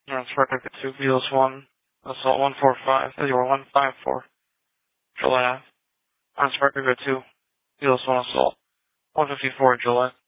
Spark Ticket 2, Beatles 1, Assault 145, 154, July. Spark Ticket 2, Beatles 1, Assault 154, July.